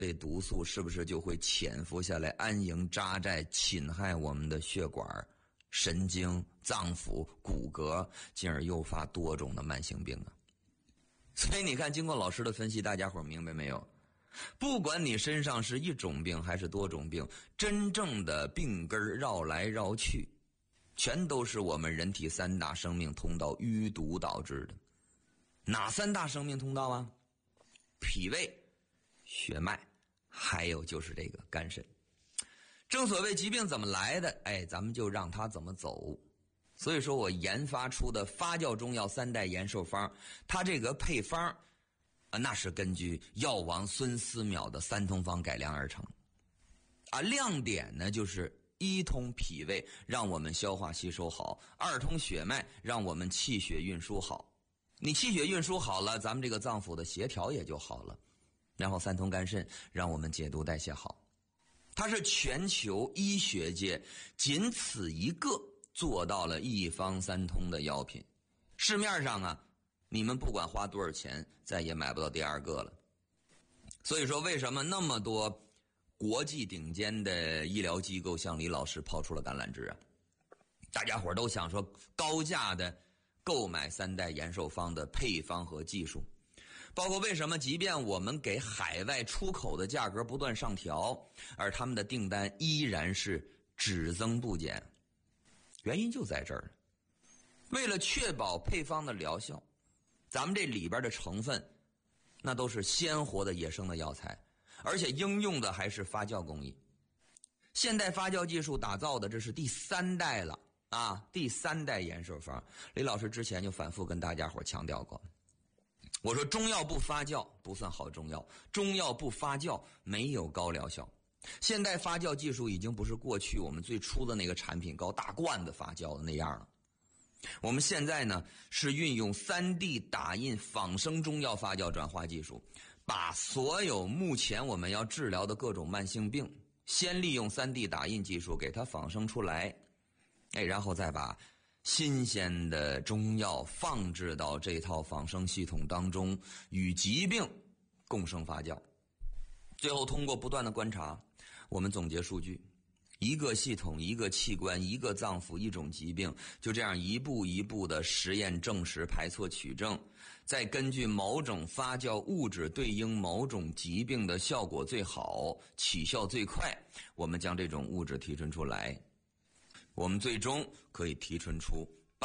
这毒素是不是就会潜伏下来，安营扎寨，侵害我们的血管、神经、脏腑、骨骼，进而诱发多种的慢性病啊？所以你看，经过老师的分析，大家伙明白没有？不管你身上是一种病还是多种病，真正的病根绕来绕去，全都是我们人体三大生命通道淤堵导致的。哪三大生命通道啊？脾胃、血脉，还有就是这个肝肾。正所谓疾病怎么来的，咱们就让它怎么走。所以说我研发出的发酵中药3代延寿方，它这个配方那是根据药王孙思邈的3通方改良而成。亮点呢就是一通脾胃，让我们消化吸收好；二通血脉，让我们气血运输好。你气血运输好了，咱们这个脏腑的协调也就好了。然后3通肝肾，让我们解毒代谢好。它是全球医学界仅此一个做到了一方3通的药品。市面上你们不管花多少钱，再也买不到第二个了。所以说为什么那么多国际顶尖的医疗机构向李老师抛出了橄榄枝啊？大家伙都想说高价的购买3代延寿方的配方和技术，包括为什么即便我们给海外出口的价格不断上调，而他们的订单依然是只增不减，原因就在这儿。为了确保配方的疗效，咱们这里边的成分那都是鲜活的野生的药材，而且应用的还是发酵工艺。现代发酵技术打造的这是第3代了第3代延寿方。李老师之前就反复跟大家伙强调过，我说中药不发酵不算好中药，中药不发酵没有高疗效。现代发酵技术已经不是过去我们最初的那个产品高大罐子发酵的那样了。我们现在呢是运用 3D 打印仿生中药发酵转化技术，把所有目前我们要治疗的各种慢性病，先利用 3D 打印技术给它仿生出来，然后再把新鲜的中药放置到这套仿生系统当中，与疾病共生发酵。最后通过不断的观察，我们总结数据，一个系统、一个器官、一个脏腑、一种疾病，就这样一步一步的实验证实排错取证，再根据某种发酵物质对应某种疾病的效果最好、起效最快，我们将这种物质提纯出来，我们最终可以提纯出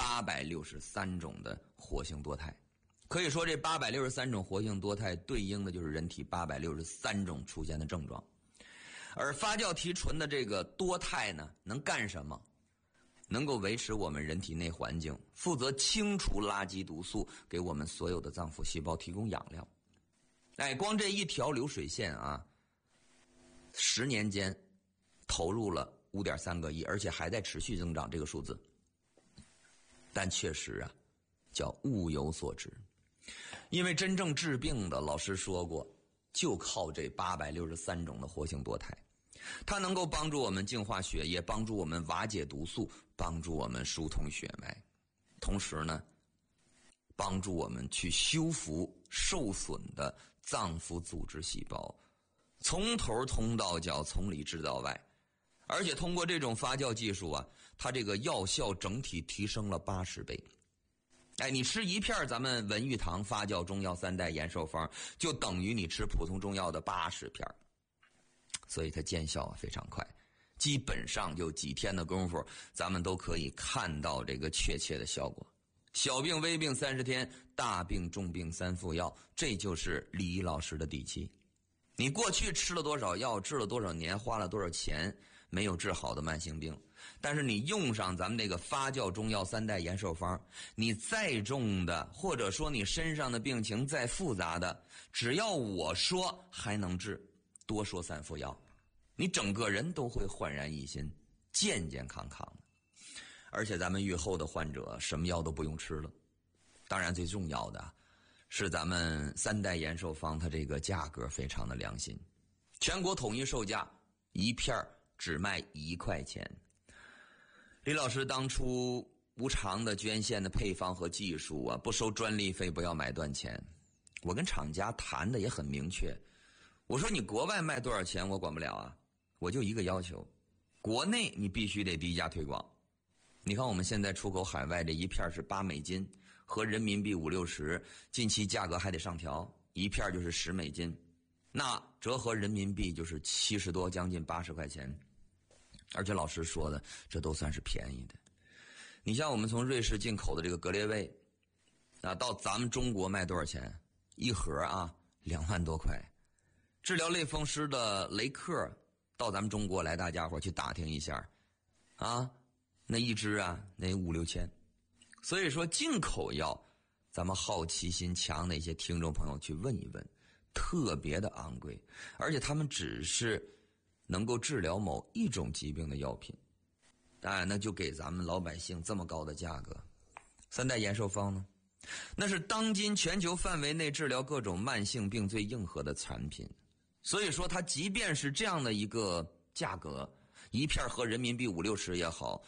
863种的活性多肽。可以说这863种活性多肽对应的就是人体863种出现的症状。而发酵提纯的这个多肽呢，能干什么？能够维持我们人体内环境，负责清除垃圾毒素，给我们所有的脏腑细胞提供养料。光这一条流水线10年间投入了5.3个亿，而且还在持续增长这个数字。但确实叫物有所值。因为真正治病的，老师说过，就靠这863种的活性多肽。它能够帮助我们净化血液，帮助我们瓦解毒素，帮助我们疏通血脉，同时呢，帮助我们去修复受损的脏腑组织细胞，从头通到脚，从里至到外。而且通过这种发酵技术它这个药效整体提升了80倍。你吃一片咱们文玉堂发酵中药3代延寿方，就等于你吃普通中药的80片。所以它见效非常快，基本上就几天的功夫，咱们都可以看到这个确切的效果。小病微病30天，大病重病3副药，这就是李老师的底气。你过去吃了多少药，治了多少年，花了多少钱，没有治好的慢性病，但是你用上咱们这个发酵中药3代延寿方，你再重的，或者说你身上的病情再复杂的，只要我说还能治，多说3副药，你整个人都会焕然一新，健健康康的。而且咱们愈后的患者什么药都不用吃了。当然最重要的是咱们3代延寿方，它这个价格非常的良心，全国统一售价一片只卖1块钱。李老师当初无偿的捐献的配方和技术不收专利费，不要买断钱。我跟厂家谈的也很明确， 我说你国外卖多少钱我管不了啊，我就一个要求，国内你必须得低价推广。你看我们现在出口海外这一片是$8，合人民币50-60，近期价格还得上调，一片就是$10，那折合人民币就是70多，将近80块钱。而且老师说的，这都算是便宜的。你像我们从瑞士进口的这个格列卫，到咱们中国卖多少钱？一盒啊，2万多块。治疗类风湿的雷克，到咱们中国来，大家伙去打听一下，那一支啊，那5-6千。所以说进口药，咱们好奇心强的一些听众朋友去问一问，特别的昂贵，而且他们只是能够治疗某一种疾病的药品，那就给咱们老百姓这么高的价格。三代延寿方呢，那是当今全球范围内治疗各种慢性病最硬核的产品，所以说它即便是这样的一个价格，一片合人民币50-60也好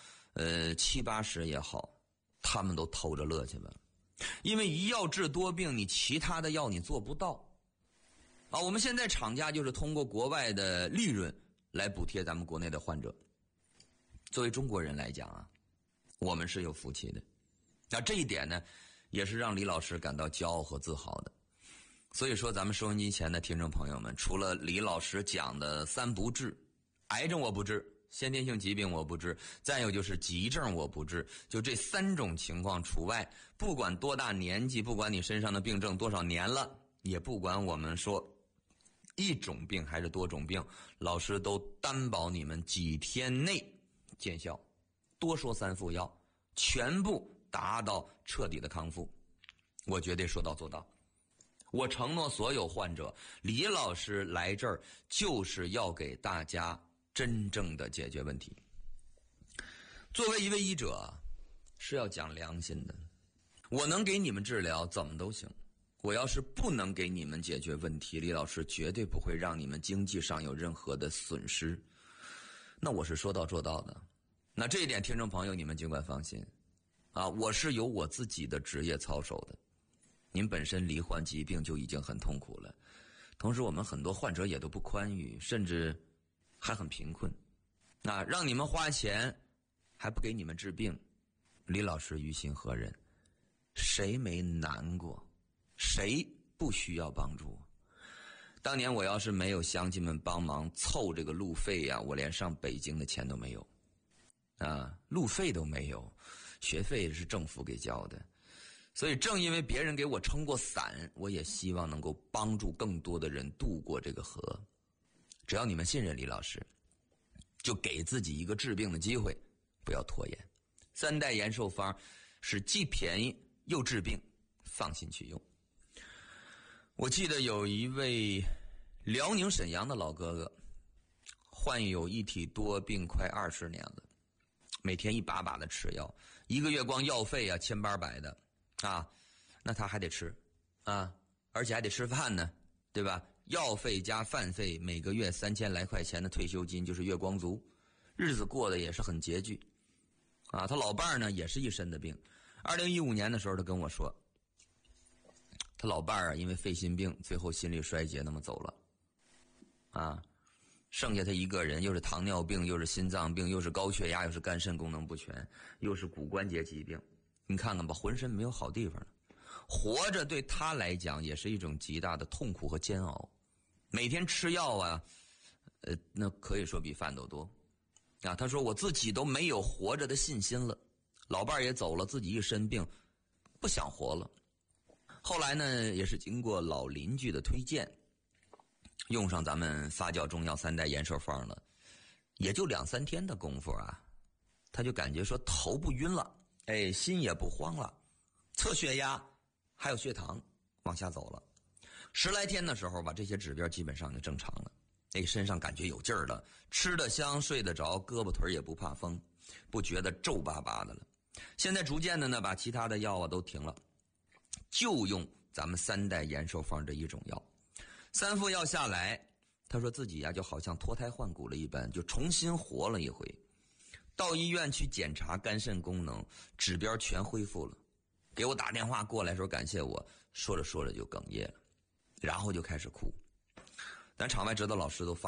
，70-80也好，他们都偷着乐去吧。因为一药治多病，你其他的药你做不到我们现在厂家就是通过国外的利润来补贴咱们国内的患者。作为中国人来讲我们是有福气的。那这一点呢，也是让李老师感到骄傲和自豪的。所以说咱们收音机前的听众朋友们，除了李老师讲的3不治，癌症我不治，先天性疾病我不治，再有就是急症我不治，就这3种情况除外。不管多大年纪，不管你身上的病症多少年了，也不管我们说一种病还是多种病，老师都担保你们几天内见效，多说3副药，全部达到彻底的康复，我绝对说到做到。我承诺所有患者，李老师来这儿就是要给大家真正的解决问题。作为一位医者，是要讲良心的。我能给你们治疗，怎么都行。我要是不能给你们解决问题，李老师绝对不会让你们经济上有任何的损失。那我是说到做到的。那这一点听众朋友你们尽管放心我是有我自己的职业操守的。您本身罹患疾病就已经很痛苦了，同时我们很多患者也都不宽裕，甚至还很贫困。那让你们花钱还不给你们治病，李老师于心何忍？谁没难过？谁不需要帮助？当年我要是没有乡亲们帮忙凑这个路费我连上北京的钱都没有路费都没有，学费是政府给交的。所以正因为别人给我撑过伞，我也希望能够帮助更多的人渡过这个河。只要你们信任李老师，就给自己一个治病的机会，不要拖延。3代延寿方是既便宜又治病，放心去用。我记得有一位辽宁沈阳的老哥哥，患有一体多病快20年了，每天一把把的吃药，一个月光药费1800的那他还得吃而且还得吃饭呢，对吧？药费加饭费，每个月3000来块钱的退休金就是月光族，日子过得也是很拮据他老伴儿呢也是一身的病。2015年的时候他跟我说，他老伴儿因为肺心病最后心力衰竭那么走了剩下他一个人，又是糖尿病，又是心脏病，又是高血压，又是肝肾功能不全，又是骨关节疾病，你看看吧，浑身没有好地方了。活着对他来讲也是一种极大的痛苦和煎熬，每天吃药那可以说比饭都多他说我自己都没有活着的信心了，老伴儿也走了，自己一身病不想活了。后来呢也是经过老邻居的推荐，用上咱们发酵中药3代延寿方了，也就2-3天的功夫他就感觉说头不晕了，心也不慌了，测血压还有血糖往下走了。10来天的时候吧，这些指标基本上就正常了，身上感觉有劲儿了，吃得香，睡得着，胳膊腿也不怕风，不觉得皱巴巴的了。现在逐渐的呢，把其他的药都停了，就用咱们3代延寿方这一种药。3副药下来，他说自己就好像脱胎换骨了一般，就重新活了一回。到医院去检查肝肾功能，指标全恢复了。给我打电话过来说感谢我，说着说着就哽咽了，然后就开始哭。 但场外指导老师都